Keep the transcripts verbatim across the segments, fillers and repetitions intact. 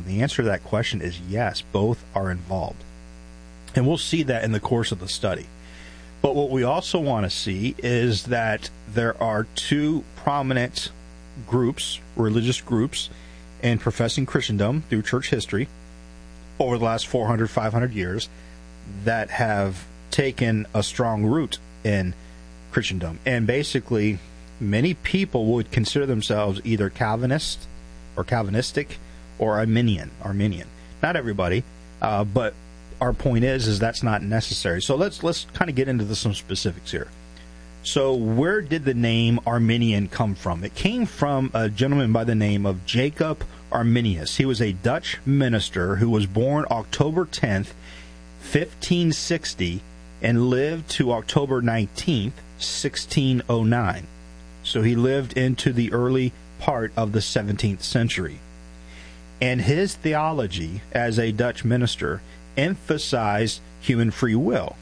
And the answer to that question is yes, both are involved. And we'll see that in the course of the study. But what we also want to see is that there are two prominent groups, religious groups, in professing Christendom through church history over the last four hundred, five hundred years that have taken a strong root in Christendom. And basically, many people would consider themselves either Calvinist or Calvinistic or Arminian. Arminian. Not everybody, uh, but our point is, is that's not necessary. So let's let's kind of get into the, some specifics here. So where did the name Arminian come from? It came from a gentleman by the name of Jacob Arminius. He was a Dutch minister who was born October tenth, fifteen sixty, and lived to October nineteenth, sixteen oh nine. So he lived into the early part of the seventeenth century. And his theology as a Dutch minister emphasized human free will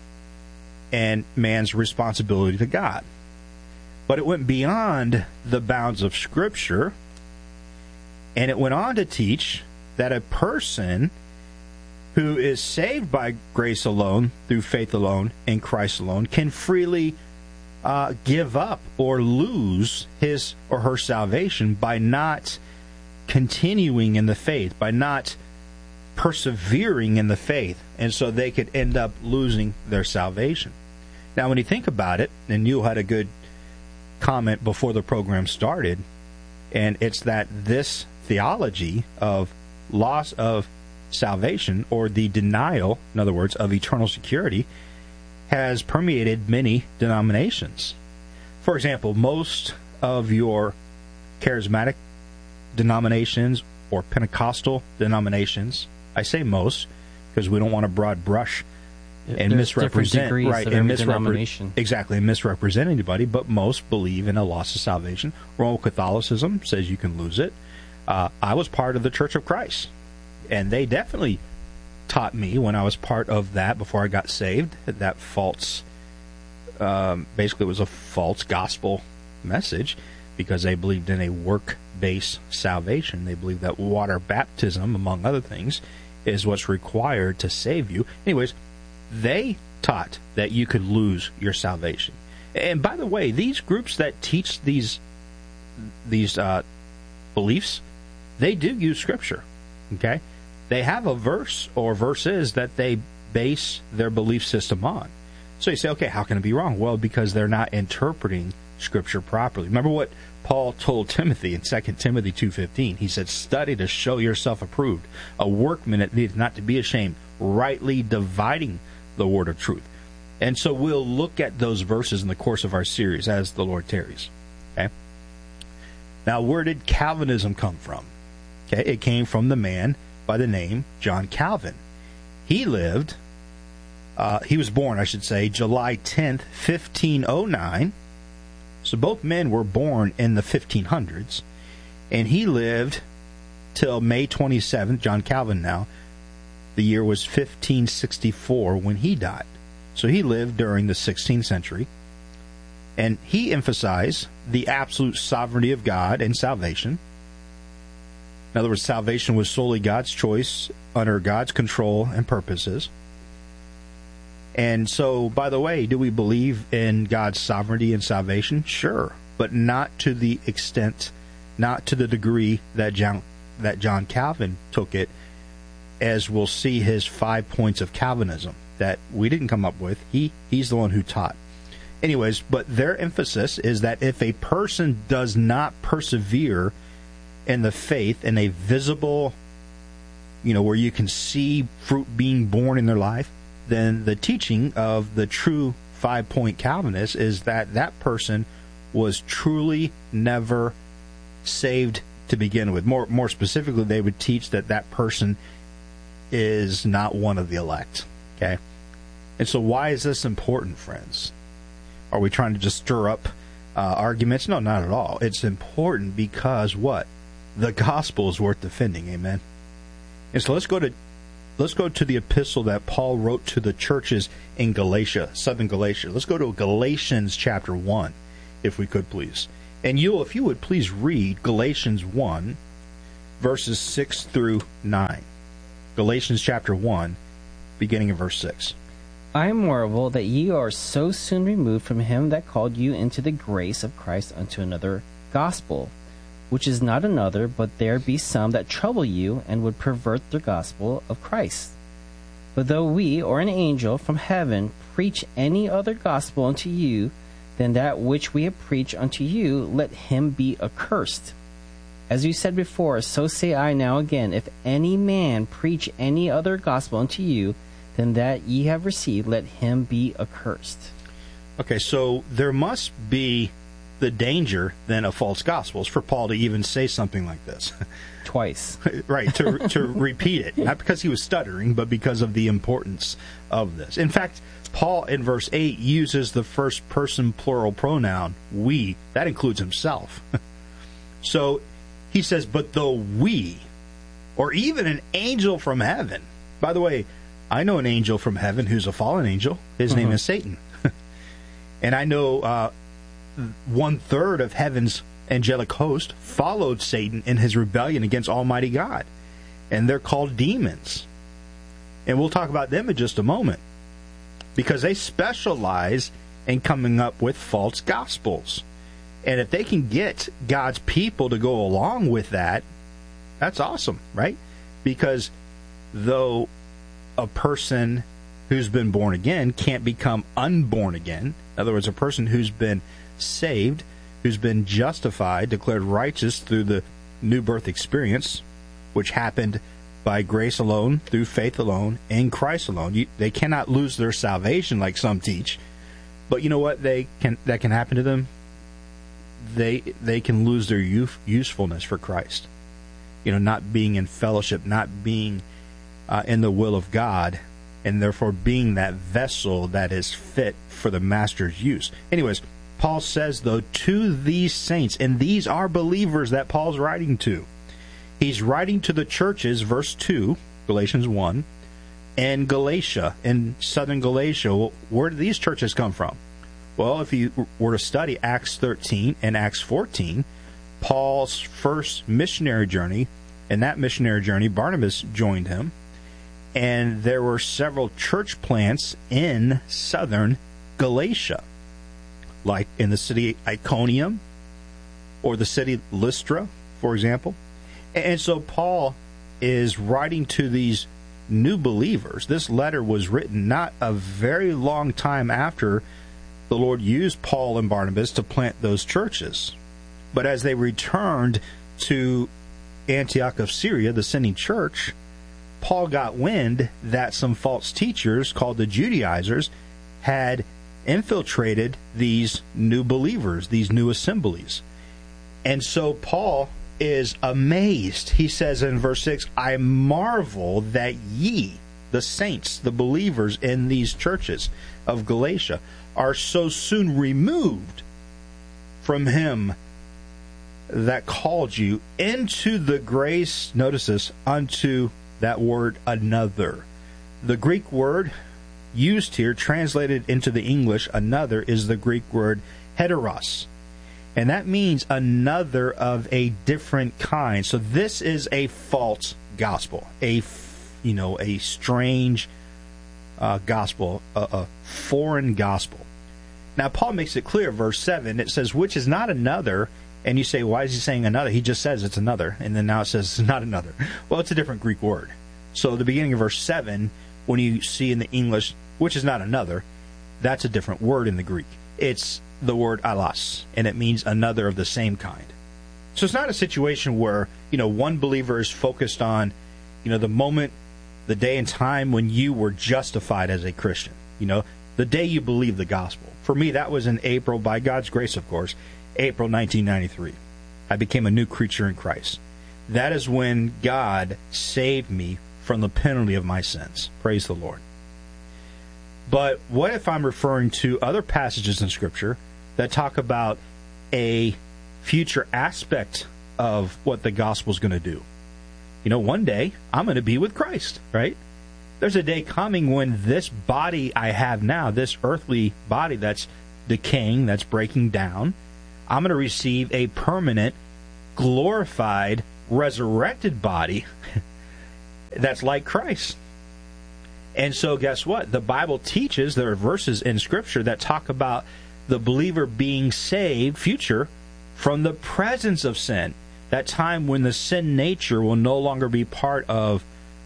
and man's responsibility to God. But it went beyond the bounds of Scripture, and it went on to teach that a person who is saved by grace alone, through faith alone, in Christ alone, can freely uh, give up or lose his or her salvation by not continuing in the faith, by not persevering in the faith, and so they could end up losing their salvation. Now, when you think about it, and you had a good comment before the program started, and it's that this theology of loss of salvation, or the denial, in other words, of eternal security, has permeated many denominations. For example, most of your charismatic denominations or Pentecostal denominations, I say most because we don't want to broad brush and There's misrepresent, right? Of And misrepre- exactly, and misrepresent anybody. But most believe in a loss of salvation. Roman Catholicism says you can lose it. Uh, I was part of the Church of Christ, and they definitely taught me when I was part of that before I got saved that false, um, basically, it was a false gospel message because they believed in a work-based salvation. They believed that water baptism, among other things, is what's required to save you. Anyways, they taught that you could lose your salvation. And by the way, these groups that teach these these uh, beliefs, they do use Scripture. Okay, they have a verse or verses that they base their belief system on. So you say, okay, how can it be wrong? Well, because they're not interpreting Scripture properly. Remember what Paul told Timothy in Second Timothy two fifteen. He said, study to show yourself approved, a workman that needs not to be ashamed, rightly dividing the word of truth. And so we'll look at those verses in the course of our series as the Lord tarries. Okay. Now, where did Calvinism come from? Okay, it came from the man by the name John Calvin. He lived, uh, he was born, I should say, July tenth, fifteen oh nine. So both men were born in the fifteen hundreds, and he lived till May twenty-seventh, John Calvin now. The year was fifteen sixty-four when he died. So he lived during the sixteenth century, and he emphasized the absolute sovereignty of God and salvation. In other words, salvation was solely God's choice under God's control and purposes. And so, by the way, do we believe in God's sovereignty and salvation? Sure, but not to the extent, not to the degree that John, that John Calvin took it, as we'll see his five points of Calvinism that we didn't come up with. He He's the one who taught. Anyways, but their emphasis is that if a person does not persevere in the faith in a visible, you know, where you can see fruit being born in their life, then the teaching of the true five-point Calvinist is that that person was truly never saved to begin with. More, more specifically, they would teach that that person is not one of the elect. Okay? And so why is this important, friends? Are we trying to just stir up uh, arguments? No, not at all. It's important because what? The gospel is worth defending. Amen? And so let's go to let's go to the epistle that Paul wrote to the churches in Galatia, southern Galatia. Let's go to Galatians chapter one, if we could, please. And you, if you would please read Galatians one, verses six through nine. Galatians chapter one, beginning in verse six. I marvel that ye are so soon removed from him that called you into the grace of Christ unto another gospel, which is not another, but there be some that trouble you, and would pervert the gospel of Christ. But though we, or an angel from heaven, preach any other gospel unto you than that which we have preached unto you, let him be accursed. As you said before, so say I now again, if any man preach any other gospel unto you than that ye have received, let him be accursed. Okay, so there must be the danger then of false gospels for Paul to even say something like this. Twice. Right, to to repeat it. Not because he was stuttering, but because of the importance of this. In fact, Paul in verse eight uses the first person plural pronoun, we. That includes himself. So he says, but though we, or even an angel from heaven. By the way, I know an angel from heaven who's a fallen angel. His mm-hmm. name is Satan. And I know uh, one-third of heaven's angelic host followed Satan in his rebellion against Almighty God. And they're called demons. And we'll talk about them in just a moment. Because they specialize in coming up with false gospels. And if they can get God's people to go along with that, that's awesome, right? Because though a person who's been born again can't become unborn again, in other words, a person who's been saved, who's been justified, declared righteous through the new birth experience, which happened by grace alone, through faith alone, in Christ alone. You, they cannot lose their salvation like some teach. But you know what they can that can happen to them? They they can lose their use, usefulness for Christ. You know, not being in fellowship, not being uh, in the will of God, and therefore being that vessel that is fit for the master's use. Anyways, Paul says, though, to these saints, and these are believers that Paul's writing to. He's writing to the churches, verse two, Galatians one, and Galatia, in southern Galatia. Well, where do these churches come from? Well, if you were to study Acts thirteen and Acts fourteen, Paul's first missionary journey, in that missionary journey, Barnabas joined him, and there were several church plants in southern Galatia, like in the city Iconium or the city Lystra, for example. And so Paul is writing to these new believers. This letter was written not a very long time after the Lord used Paul and Barnabas to plant those churches. But as they returned to Antioch of Syria, the sending church, Paul got wind that some false teachers called the Judaizers had infiltrated these new believers, these new assemblies. And so Paul is amazed. He says in verse six, I marvel that ye, the saints, the believers in these churches of Galatia, are so soon removed from him that called you into the grace, notice this, unto that word another. The Greek word used here, translated into the English, another, is the Greek word heteros. And that means another of a different kind. So this is a false gospel, a, you know, a strange uh, gospel, a, a foreign gospel. Now, Paul makes it clear, verse seven, it says, which is not another. And you say, why is he saying another? He just says it's another. And then now it says it's not another. Well, it's a different Greek word. So the beginning of verse seven, when you see in the English, which is not another, that's a different word in the Greek. It's the word allos, and it means another of the same kind. So it's not a situation where, you know, one believer is focused on, you know, the moment, the day and time when you were justified as a Christian. You know, the day you believed the gospel. For me, that was in April, by God's grace, of course, April nineteen ninety-three. I became a new creature in Christ. That is when God saved me from the penalty of my sins. Praise the Lord. But what if I'm referring to other passages in Scripture that talk about a future aspect of what the gospel is going to do? You know, one day I'm going to be with Christ, right? There's a day coming when this body I have now, this earthly body that's decaying, that's breaking down, I'm going to receive a permanent, glorified resurrected body that's like Christ. And so guess what? The Bible teaches, there are verses in Scripture that talk about the believer being saved, future, from the presence of sin. That time when the sin nature will no longer be part of,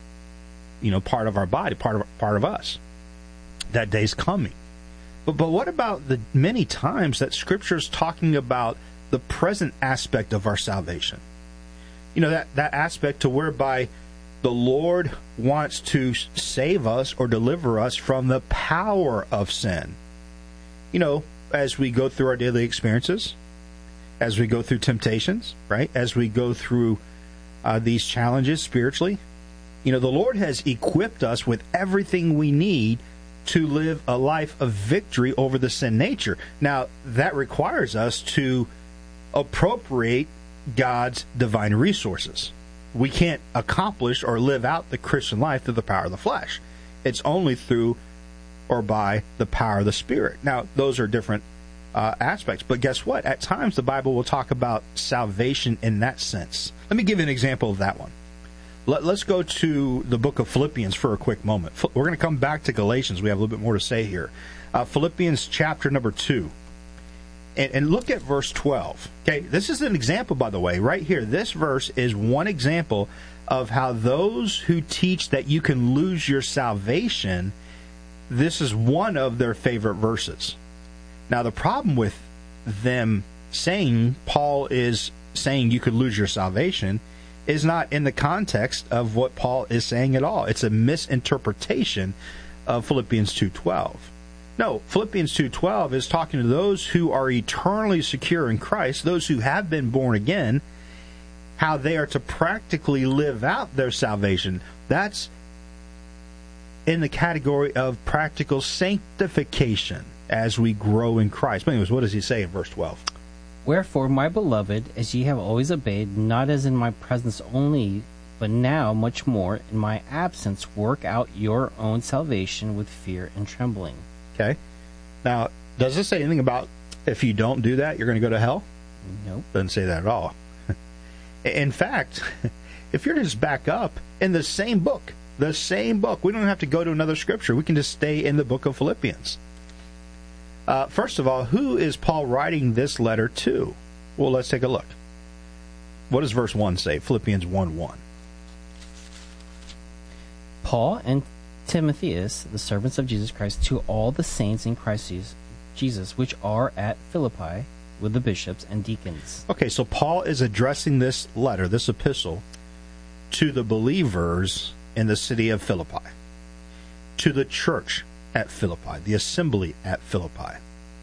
you know, part of our body, part of part of us. That day's coming. But but what about the many times that Scripture is talking about the present aspect of our salvation? You know, that, that aspect to whereby the Lord wants to save us or deliver us from the power of sin. You know, as we go through our daily experiences, as we go through temptations, right? As we go through uh, these challenges spiritually, you know, the Lord has equipped us with everything we need to live a life of victory over the sin nature. Now, that requires us to appropriate God's divine resources. We can't accomplish or live out the Christian life through the power of the flesh. It's only through or by the power of the Spirit. Now, those are different uh, aspects. But guess what? At times, the Bible will talk about salvation in that sense. Let me give you an example of that one. Let, let's go to the book of Philippians for a quick moment. We're going to come back to Galatians. We have a little bit more to say here. Uh, Philippians chapter number two. And, and look at verse twelve. Okay, this is an example, by the way, right here. This verse is one example of how those who teach that you can lose your salvation, this is one of their favorite verses. Now, the problem with them saying Paul is saying you could lose your salvation is not in the context of what Paul is saying at all. It's a misinterpretation of Philippians two twelve. No, Philippians two twelve is talking to those who are eternally secure in Christ, those who have been born again, how they are to practically live out their salvation. That's in the category of practical sanctification as we grow in Christ. But anyways, what does he say in verse twelve? Wherefore, my beloved, as ye have always obeyed, not as in my presence only, but now much more in my absence, work out your own salvation with fear and trembling. Okay. Now, does this say anything about if you don't do that, you're going to go to hell? Nope. Doesn't say that at all. In fact, if you're to just back up in the same book, the same book, we don't have to go to another scripture. We can just stay in the book of Philippians. Uh, first of all, who is Paul writing this letter to? Well, let's take a look. What does verse one say? Philippians one one. Paul and Timotheus, the servants of Jesus Christ, to all the saints in Christ Jesus, which are at Philippi, with the bishops and deacons. Okay, so Paul is addressing this letter, this epistle, to the believers in the city of Philippi, to the church at Philippi, the assembly at Philippi.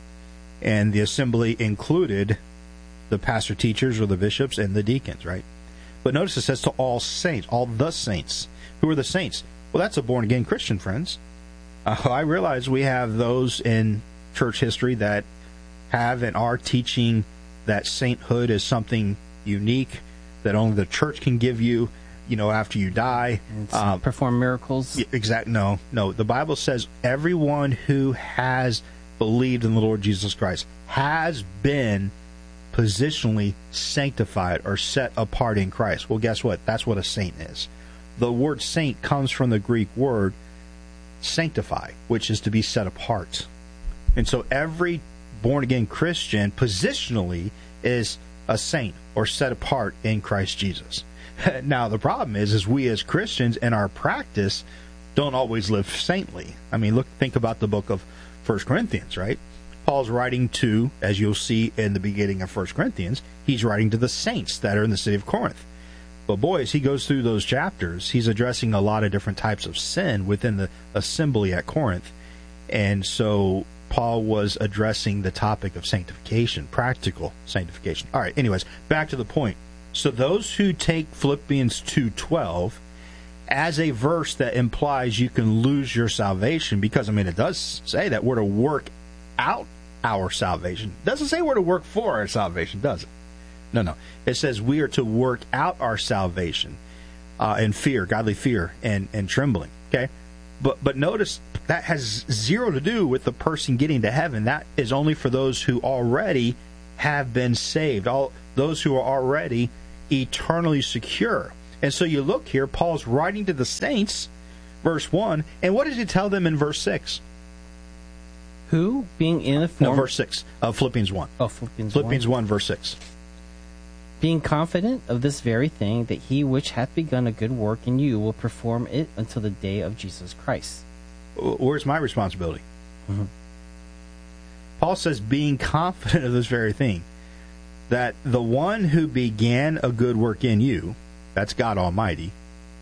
And the assembly included the pastor teachers or the bishops and the deacons, right? But notice it says to all saints, all the saints. Who are the saints? Well, that's a born-again Christian, friends. Uh, I realize we have those in church history that have and are teaching that sainthood is something unique that only the church can give you, you know, after you die. Uh, perform miracles. Exact. No, no. The Bible says everyone who has believed in the Lord Jesus Christ has been positionally sanctified or set apart in Christ. Well, guess what? That's what a saint is. The word saint comes from the Greek word sanctify, which is to be set apart. And so every born-again Christian positionally is a saint or set apart in Christ Jesus. Now, the problem is, is we as Christians in our practice don't always live saintly. I mean, look, think about the book of First Corinthians, right? Paul's writing to, as you'll see in the beginning of First Corinthians, he's writing to the saints that are in the city of Corinth. But boy, as he goes through those chapters, he's addressing a lot of different types of sin within the assembly at Corinth. And so Paul was addressing the topic of sanctification, practical sanctification. All right, anyways, back to the point. So those who take Philippians two twelve as a verse that implies you can lose your salvation, because, I mean, it does say that we're to work out our salvation. It doesn't say we're to work for our salvation, does it? No, no. It says we are to work out our salvation uh, in fear, godly fear, and, and trembling. Okay? But but notice that has zero to do with the person getting to heaven. That is only for those who already have been saved. All those who are already eternally secure. And so you look here, Paul's writing to the saints, verse one, and what does he tell them in verse six? Who, being in the form... No, verse six of Philippians one. Oh, Philippians, Philippians one. one, verse six. Being confident of this very thing, that he which hath begun a good work in you will perform it until the day of Jesus Christ. Where's my responsibility? Mm-hmm. Paul says, being confident of this very thing, that the one who began a good work in you, that's God Almighty,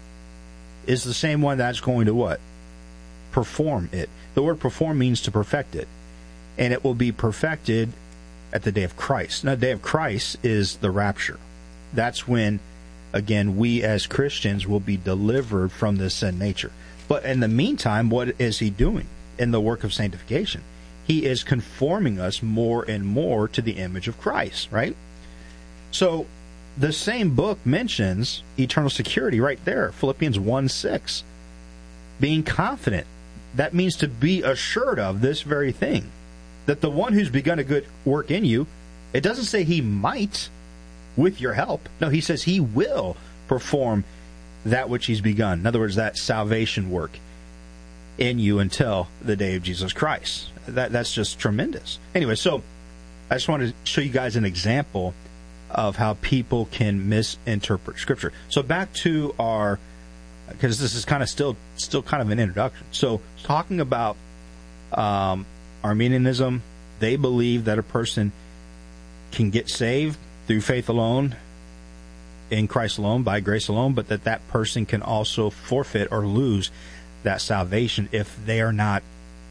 is the same one that's going to what? Perform it. The word perform means to perfect it. And it will be perfected at the day of Christ. Now, the day of Christ is the rapture. That's when, again, we as Christians will be delivered from this sin nature. But in the meantime, what is he doing in the work of sanctification? He is conforming us more and more to the image of Christ, right? So, the same book mentions eternal security right there, Philippians one six. Being confident. That means to be assured of this very thing. That the one who's begun a good work in you, it doesn't say he might with your help. No, he says he will perform that which he's begun. In other words, that salvation work in you until the day of Jesus Christ. That That's just tremendous. Anyway, so I just wanted to show you guys an example of how people can misinterpret Scripture. So back to our, because this is kind of still still kind of an introduction. So talking about um, Arminianism, they believe that a person can get saved through faith alone, in Christ alone, by grace alone, but that that person can also forfeit or lose that salvation if they are not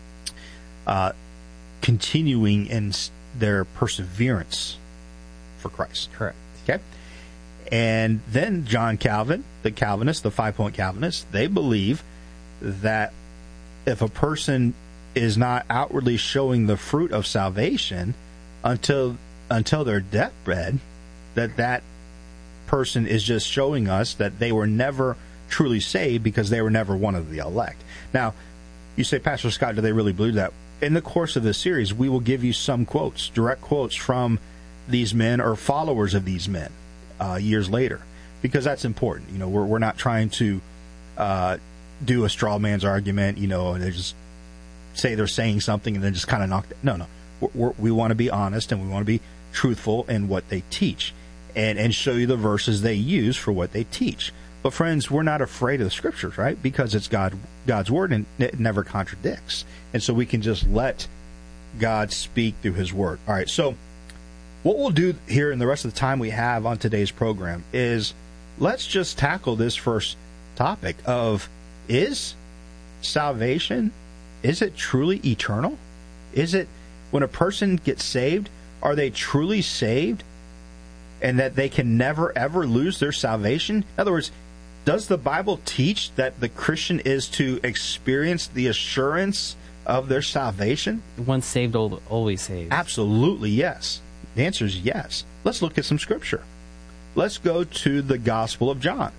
uh, continuing in their perseverance for Christ. Correct. Okay? And then John Calvin, the Calvinists, the five-point Calvinists, they believe that if a person is not outwardly showing the fruit of salvation until until their deathbed, that that person is just showing us that they were never truly saved because they were never one of the elect. Now, you say, Pastor Scott, do they really believe that? In the course of this series, we will give you some quotes, direct quotes from these men or followers of these men uh, years later, because that's important. You know, we're we're not trying to uh, do a straw man's argument, you know, and they just say they're saying something and then just kind of knock it. No, no. We're, we're, we want to be honest and we want to be truthful in what they teach and, and show you the verses they use for what they teach. But friends, we're not afraid of the Scriptures, right? Because it's God, God's Word and it never contradicts. And so we can just let God speak through His Word. All right, so what we'll do here in the rest of the time we have on today's program is let's just tackle this first topic of, is salvation, is it truly eternal? Is it, when a person gets saved, are they truly saved and that they can never, ever lose their salvation? In other words, does the Bible teach that the Christian is to experience the assurance of their salvation? Once saved, always saved. Absolutely, yes. The answer is yes. Let's look at some Scripture. Let's go to the Gospel of John.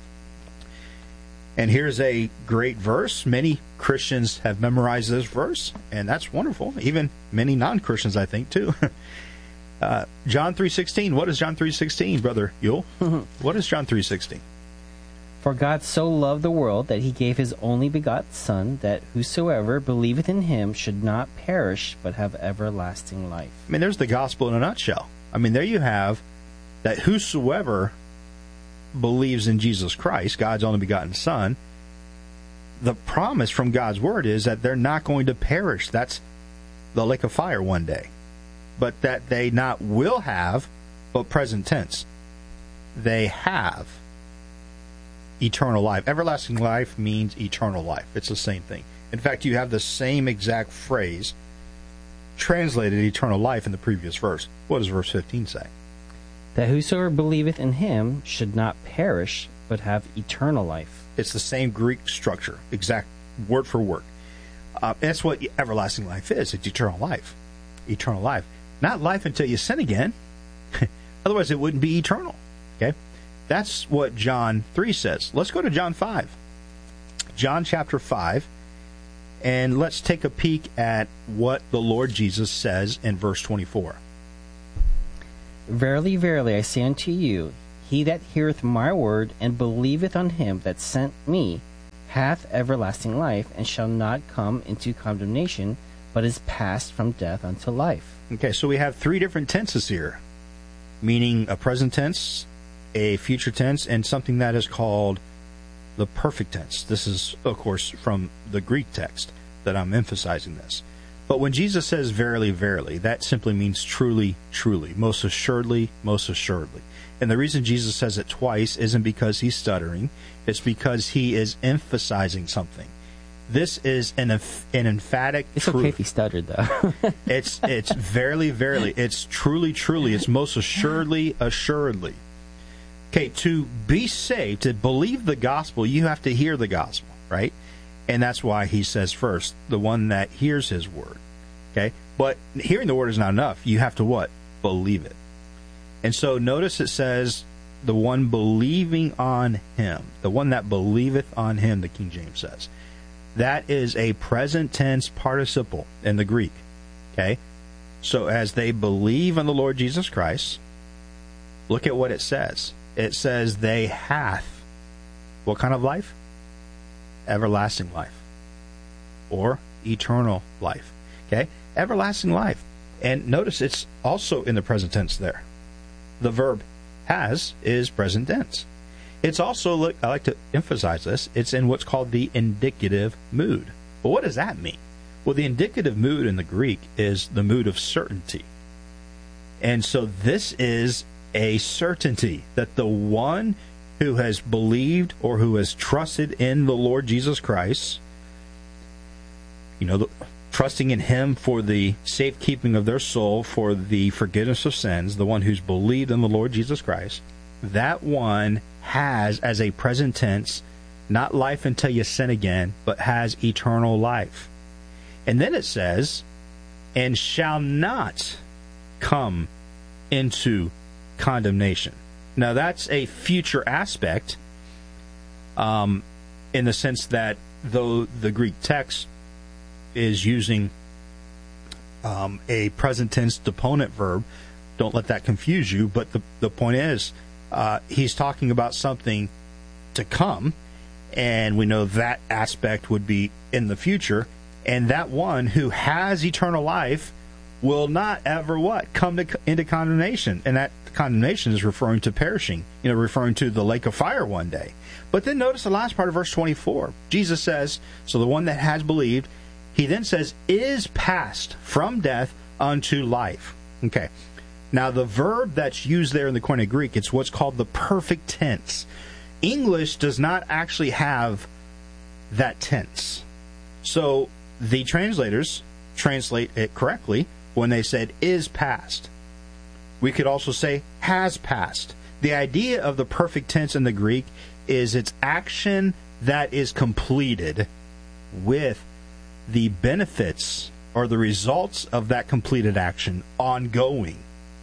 And here's a great verse. Many Christians have memorized this verse, and that's wonderful. Even many non-Christians, I think, too. uh, John three sixteen. What is John three sixteen, Brother Yule? What is John three sixteen? For God so loved the world that he gave his only begotten Son, that whosoever believeth in him should not perish, but have everlasting life. I mean, there's the gospel in a nutshell. I mean, there you have that whosoever believes in Jesus Christ, God's only begotten Son, the promise from God's Word is that they're not going to perish. That's the lake of fire one day. But that they not will have, but present tense, they have eternal life. Everlasting life means eternal life. It's the same thing. In fact, you have the same exact phrase translated eternal life in the previous verse. What does verse fifteen say? That whosoever believeth in him should not perish, but have eternal life. It's the same Greek structure, exact word for word. Uh, that's what everlasting life is. It's eternal life. Eternal life. Not life until you sin again. Otherwise, it wouldn't be eternal. Okay? That's what John three says. Let's go to John five. John chapter five. And let's take a peek at what the Lord Jesus says in verse twenty-four. Verily, verily, I say unto you, he that heareth my word, and believeth on him that sent me, hath everlasting life, and shall not come into condemnation, but is passed from death unto life. Okay, so we have three different tenses here, meaning a present tense, a future tense, and something that is called the perfect tense. This is, of course, from the Greek text that I'm emphasizing this. But when Jesus says verily, verily, that simply means truly, truly, most assuredly, most assuredly. And the reason Jesus says it twice isn't because he's stuttering. It's because he is emphasizing something. This is an an emphatic It's truth. okay if he stuttered, though. it's it's verily, verily. It's truly, truly. It's most assuredly, assuredly. Okay, to be saved, to believe the gospel, you have to hear the gospel, right? And that's why he says first, the one that hears his word. Okay? But hearing the word is not enough. You have to what? Believe it. And so notice it says, the one believing on him. The one that believeth on him, the King James says. That is a present tense participle in the Greek. Okay? So as they believe on the Lord Jesus Christ, look at what it says. It says they hath what kind of life? Everlasting life. Or eternal life. Okay? Everlasting life. And notice it's also in the present tense there. The verb has is present tense. It's also, I like to emphasize this, it's in what's called the indicative mood. But what does that mean? Well, the indicative mood in the Greek is the mood of certainty. And so this is a certainty that the one who has believed or who has trusted in the Lord Jesus Christ, you know, the, trusting in him for the safekeeping of their soul, for the forgiveness of sins, the one who's believed in the Lord Jesus Christ, that one has, as a present tense, not life until you sin again, but has eternal life. And then it says, and shall not come into condemnation. Now that's a future aspect, um, in the sense that though the Greek text is using um, a present tense deponent verb, don't let that confuse you, but the, the point is, uh, he's talking about something to come, and we know that aspect would be in the future, and that one who has eternal life will not ever what? Come to, into condemnation. And that condemnation is referring to perishing, you know, referring to the lake of fire one day. But then notice the last part of verse twenty-four. Jesus says, so the one that has believed, he then says, is passed from death unto life. Okay. Now the verb that's used there in the Koine Greek, it's what's called the perfect tense. English does not actually have that tense. So the translators translate it correctly when they said is passed. We could also say has passed. The idea of the perfect tense in the Greek is its action that is completed with the benefits or the results of that completed action ongoing.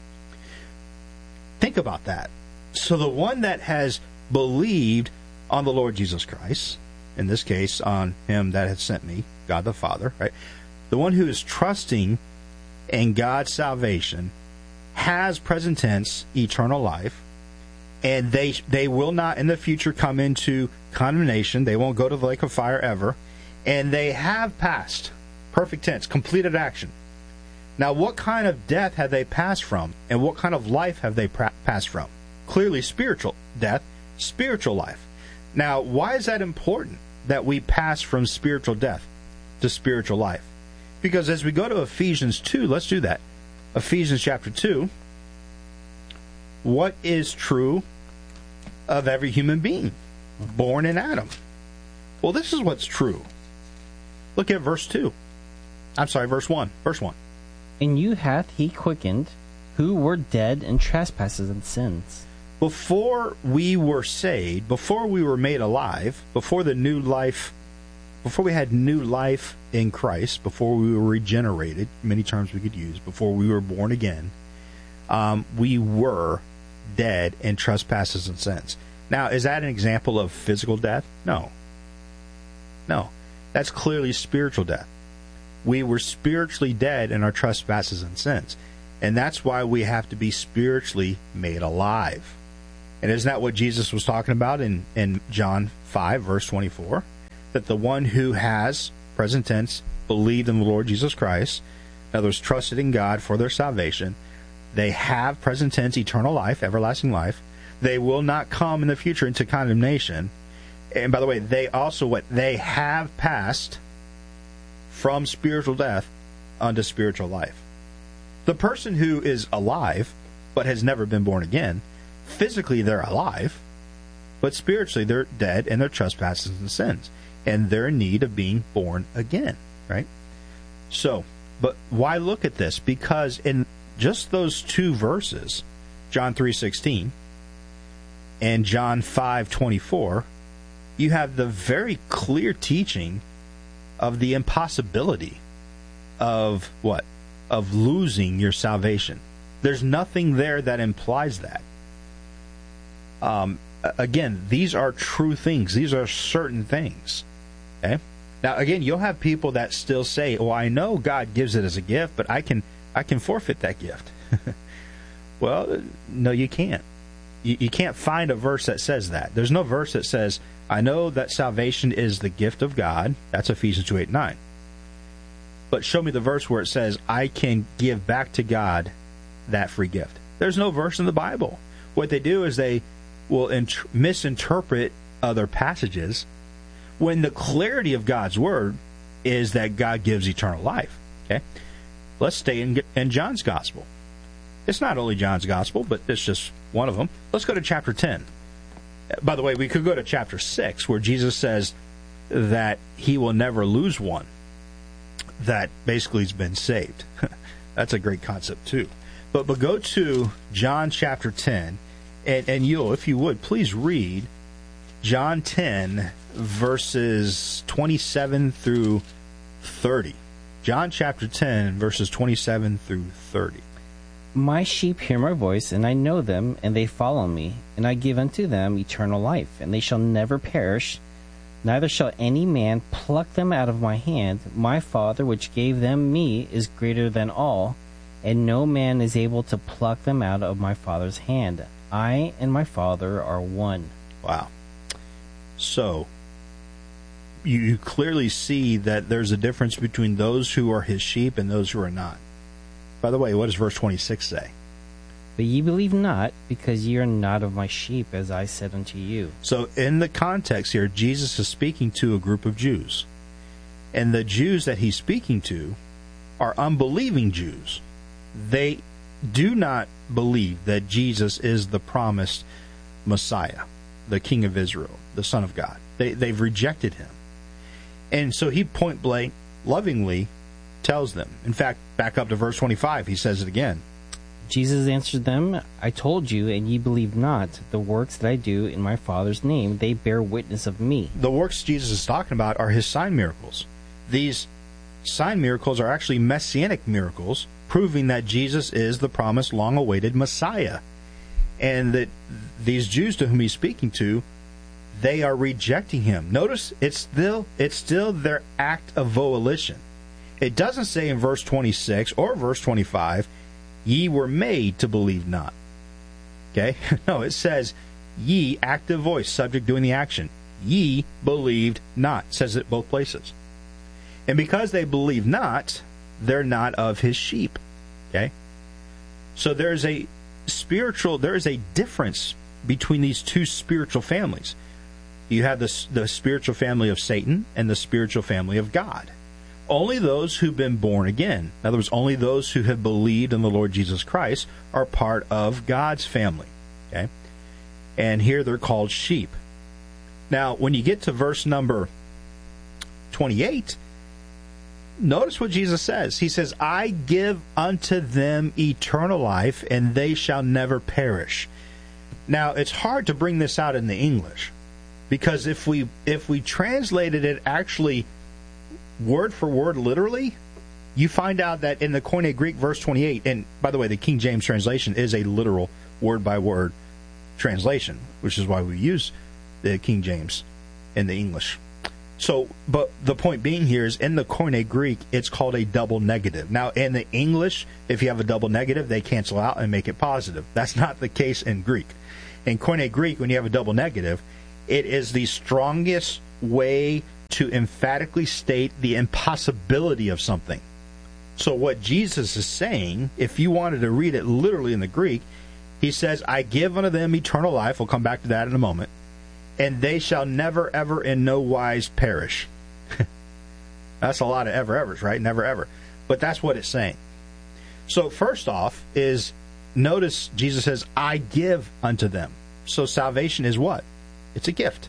Think about that. So the one that has believed on the Lord Jesus Christ, in this case on him that had sent me, God the Father, right? The one who is trusting in God's salvation has present tense eternal life, and they they will not in the future come into condemnation. They won't go to the lake of fire ever, and they have passed, perfect tense, completed action. Now, what kind of death have they passed from, and what kind of life have they pra- passed from? Clearly spiritual death, spiritual life. Now, why is that important that we pass from spiritual death to spiritual life? Because as we go to Ephesians two, let's do that. Ephesians chapter two, what is true of every human being born in Adam? Well, this is what's true. Look at verse two. I'm sorry, verse one. Verse one. And you hath he quickened, who were dead in trespasses and sins. Before we were saved, before we were made alive, before the new life, before we had new life in Christ, before we were regenerated, many terms we could use, before we were born again, um, we were dead in trespasses and sins. Now, is that an example of physical death? No. No. That's clearly spiritual death. We were spiritually dead in our trespasses and sins. And that's why we have to be spiritually made alive. And isn't that what Jesus was talking about in, in John five, verse twenty-four? That the one who has, present tense, believed in the Lord Jesus Christ, in other words, trusted in God for their salvation, they have, present tense, eternal life, everlasting life. They will not come in the future into condemnation. And by the way, they also, what they have passed from spiritual death unto spiritual life. The person who is alive but has never been born again, physically they're alive, but spiritually they're dead in their trespasses and sins, and they're in need of being born again, right? So, but why look at this? Because in just those two verses, John three sixteen and John five twenty-four, you have the very clear teaching of the impossibility of what? Of losing your salvation. There's nothing there that implies that. Um, again, these are true things. These are certain things. Okay? Now, again, you'll have people that still say, "Oh, I know God gives it as a gift, but I can I can forfeit that gift." Well, no, you can't. You, you can't find a verse that says that. There's no verse that says, "I know that salvation is the gift of God." That's Ephesians two, eight, nine. But show me the verse where it says, "I can give back to God that free gift." There's no verse in the Bible. What they do is they will int- misinterpret other passages when the clarity of God's word is that God gives eternal life. Okay, let's stay in, in John's gospel. It's not only John's gospel, but it's just one of them. Let's go to chapter ten. By the way, we could go to chapter six, where Jesus says that he will never lose one that basically has been saved. That's a great concept too. But but go to John chapter ten, and, and you'll, if you would, please read John ten, verses twenty-seven through thirty. John chapter ten, verses twenty-seven through thirty. My sheep hear my voice, and I know them, and they follow me. And I give unto them eternal life, and they shall never perish, neither shall any man pluck them out of my hand. My Father, which gave them me, is greater than all, and no man is able to pluck them out of my Father's hand. I and my Father are one. Wow. So, you, you clearly see that there's a difference between those who are his sheep and those who are not. By the way, what does verse twenty-six say? But ye believe not, because ye are not of my sheep, as I said unto you. So, in the context here, Jesus is speaking to a group of Jews. And the Jews that he's speaking to are unbelieving Jews. They do not believe that Jesus is the promised Messiah, the King of Israel, the Son of God. They, they've rejected him. And so he point blank, lovingly tells them. In fact, back up to verse twenty-five, he says it again. Jesus answered them, I told you, and ye believe not. The works that I do in my Father's name, they bear witness of me. The works Jesus is talking about are his sign miracles. These sign miracles are actually messianic miracles, proving that Jesus is the promised, long-awaited Messiah. And that these Jews to whom he's speaking to, they are rejecting him. Notice it's still it's still their act of volition. It doesn't say in verse twenty-six or verse twenty-five, ye were made to believe not. Okay? No, it says, ye, active voice, subject doing the action. Ye believed not. It says it both places. And because they believe not, they're not of his sheep. Okay? So there's a spiritual, there is a difference between these two spiritual families. You have the, the spiritual family of Satan and the spiritual family of God. Only those who've been born again, in other words, only those who have believed in the Lord Jesus Christ, are part of God's family. Okay? And here they're called sheep. Now, when you get to verse number twenty-eight, notice what Jesus says. He says, I give unto them eternal life, and they shall never perish. Now, it's hard to bring this out in the English, because if we if we translated it actually word for word, literally, you find out that in the Koine Greek, verse twenty-eight, and by the way, the King James translation is a literal word-by-word translation, which is why we use the King James in the English. So, but the point being here is in the Koine Greek, it's called a double negative. Now, in the English, if you have a double negative, they cancel out and make it positive. That's not the case in Greek. In Koine Greek, when you have a double negative, it is the strongest way to emphatically state the impossibility of something. So what Jesus is saying, if you wanted to read it literally in the Greek, he says, I give unto them eternal life. We'll come back to that in a moment. And they shall never, ever, in no wise perish. That's a lot of ever, evers, right? Never, ever. But that's what it's saying. So first off is, notice Jesus says, I give unto them. So salvation is what? It's a gift.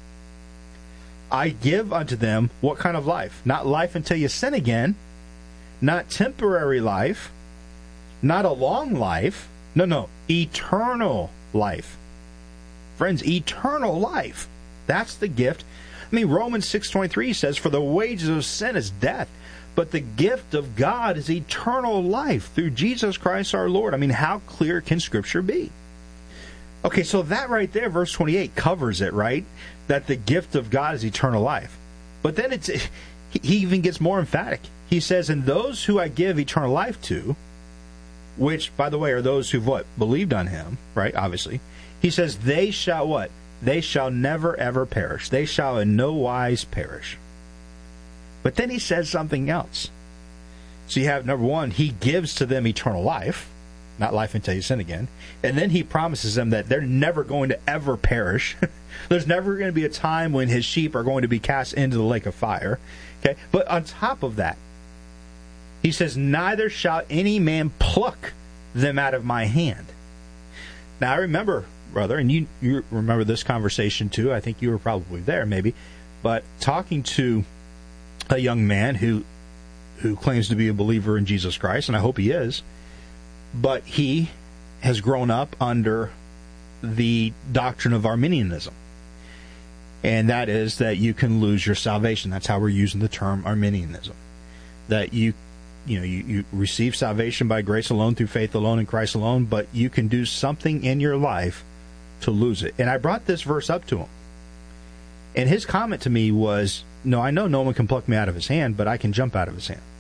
I give unto them what kind of life? Not life until you sin again. Not temporary life. Not a long life. No, no. Eternal life. Friends, eternal life. That's the gift. I mean, Romans six twenty-three says, for the wages of sin is death, but the gift of God is eternal life through Jesus Christ our Lord. I mean, how clear can Scripture be? Okay, so that right there, verse twenty-eight, covers it, right? That the gift of God is eternal life. But then it's he even gets more emphatic. He says, and those who I give eternal life to, which, by the way, are those who've what? Believed on him, right? Obviously. He says, they shall what? They shall never, ever perish. They shall in no wise perish. But then he says something else. So you have, number one, he gives to them eternal life, not life until you sin again. And then he promises them that they're never going to ever perish. There's never going to be a time when his sheep are going to be cast into the lake of fire. Okay, but on top of that, he says, neither shall any man pluck them out of my hand. Now, I remember, brother, and you, you remember this conversation too. I think you were probably there, maybe. But talking to a young man who who claims to be a believer in Jesus Christ, and I hope he is, but he has grown up under the doctrine of Arminianism. And that is that you can lose your salvation. That's how we're using the term Arminianism. That you you know, you, you receive salvation by grace alone, through faith alone, in Christ alone, but you can do something in your life to lose it. And I brought this verse up to him. And his comment to me was, no, I know no one can pluck me out of his hand, but I can jump out of his hand.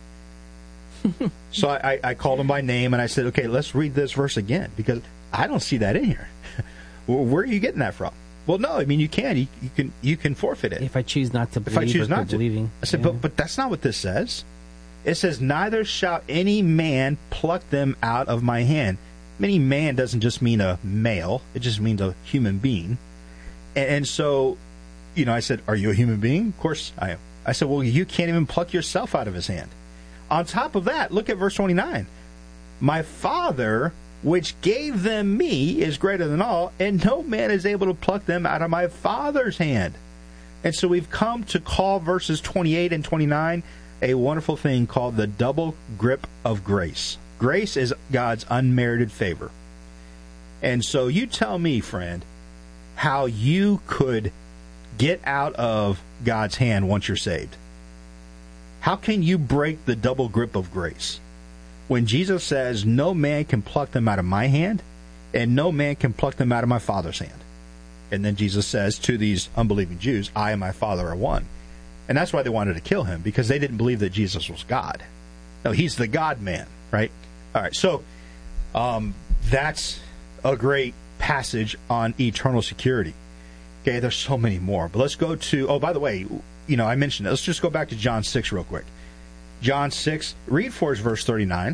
So I, I called him by name, and I said, okay, let's read this verse again, because I don't see that in here. Where are you getting that from? Well, no, I mean, you can. You, you can you can forfeit it. If I choose not to believe, if I choose not to. believing. I said, yeah. but, but that's not what this says. It says, neither shall any man pluck them out of my hand. Any man doesn't just mean a male. It just means a human being. And, and so, you know, I said, are you a human being? Of course I am. I said, well, you can't even pluck yourself out of his hand. On top of that, look at verse twenty-nine. My Father, which gave them me, is greater than all, and no man is able to pluck them out of my Father's hand. And so we've come to call verses twenty-eight and twenty-nine a wonderful thing called the double grip of grace. Grace is God's unmerited favor. And so you tell me, friend, how you could get out of God's hand once you're saved. How can you break the double grip of grace? When Jesus says, no man can pluck them out of my hand, and no man can pluck them out of my Father's hand. And then Jesus says to these unbelieving Jews, I and my Father are one. And that's why they wanted to kill him, because they didn't believe that Jesus was God. No, he's the God-man, right? All right, so um, that's a great passage on eternal security. Okay, there's so many more. But let's go to, oh, by the way, you know, I mentioned it. Let's just go back to John six real quick. John six, read for us verse thirty-nine.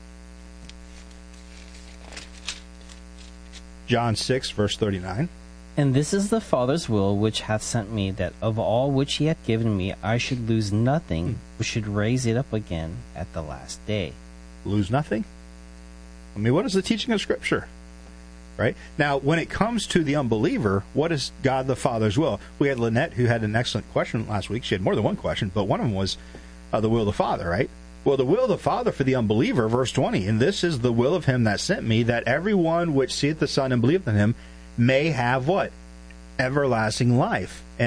John six, verse thirty-nine. And this is the Father's will which hath sent me, that of all which he hath given me I should lose nothing, but should raise it up again at the last day. Lose nothing? I mean, what is the teaching of Scripture? Right? Now, when it comes to the unbeliever, what is God the Father's will? We had Lynette, who had an excellent question last week. She had more than one question, but one of them was uh, the will of the Father, right? Well, the will of the Father for the unbeliever, verse twenty, and this is the will of him that sent me, that everyone which seeth the Son and believeth in him may have what? Everlasting life. And